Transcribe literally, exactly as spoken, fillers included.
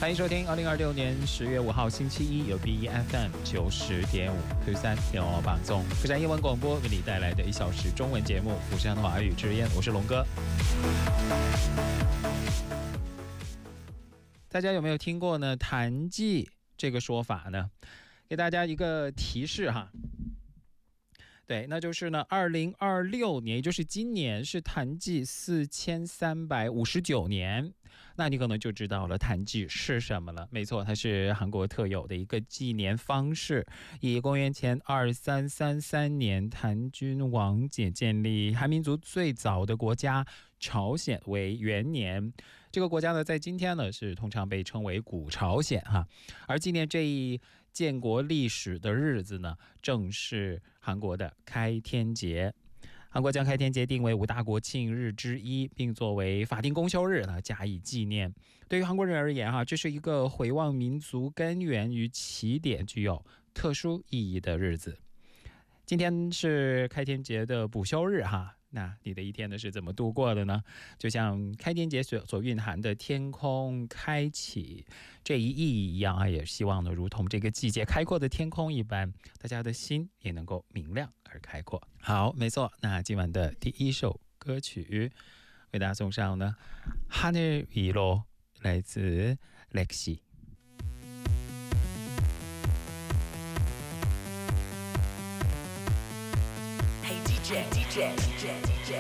欢迎收听二零二六年十月五号星期一有 B E F M 九十点五 Q 三天王榜中釜山英文广播为你带来的一小时中文节目釜山华语之音，我是龙哥。大家有没有听过呢弹记这个说法呢？给大家一个提示哈。对，那就是呢，二零二六年，也就是今年是弹记四千三百五十九年，那你可能就知道了弹记是什么了。没错，它是韩国特有的一个纪年方式，以公元前二三三三年弹君王解建立韩民族最早的国家朝鲜为元年。这个国家呢，在今天呢是通常被称为古朝鲜哈，而纪念这一建国历史的日子呢，正是韩国的开天节。韩国将开天节定为五大国庆日之一，并作为法定公休日呢加以纪念。对于韩国人而言哈，这是一个回望民族根源与起点具有特殊意义的日子。今天是开天节的补休日哈，那你的一天呢是怎么度过的呢？就像开天节所所蕴含的天空开启这一意义一样啊，也希望呢如同这个季节开阔的天空一般，大家的心也能够明亮而开阔。好，没错，那今晚的第一首歌曲为大家送上呢하늘 위로来自 Lexi。 Hey D J, D J, D J, D J.